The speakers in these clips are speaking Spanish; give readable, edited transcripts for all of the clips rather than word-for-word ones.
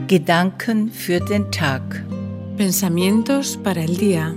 Gedanken für den Tag. Pensamientos para el día.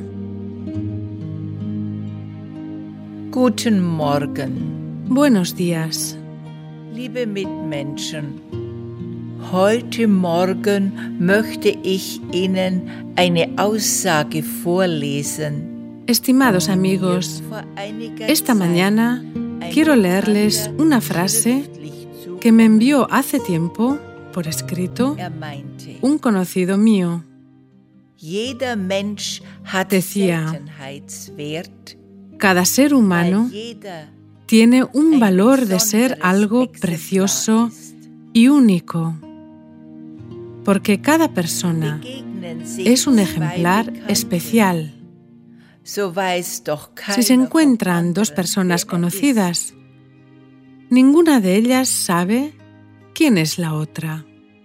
Guten Morgen. Buenos días. Liebe Mitmenschen, heute Morgen möchte ich Ihnen eine Aussage vorlesen. Estimados amigos, esta mañana quiero leerles una frase que me envió hace tiempo, por escrito, un conocido mío. Decía: cada ser humano tiene un valor de ser algo precioso y único, porque cada persona es un ejemplar especial. Si se encuentran dos personas conocidas, ninguna de ellas sabe quién es la otra.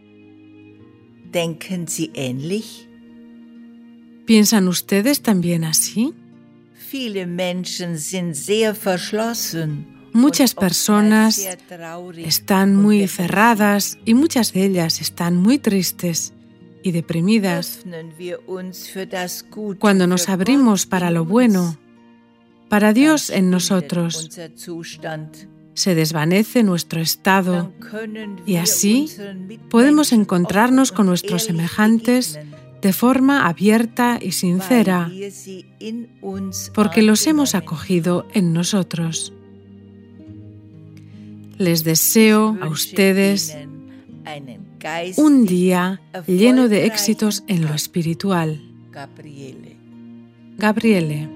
Denken Sie ähnlich? ¿Piensan ustedes también así? Viele Menschen sind sehr verschlossen. Muchas personas están muy cerradas y muchas de ellas están muy tristes y deprimidas. Cuando nos abrimos para lo bueno, para Dios en nosotros, se desvanece nuestro estado y así podemos encontrarnos con nuestros semejantes de forma abierta y sincera, porque los hemos acogido en nosotros. Les deseo a ustedes un día lleno de éxitos en lo espiritual. Gabriele.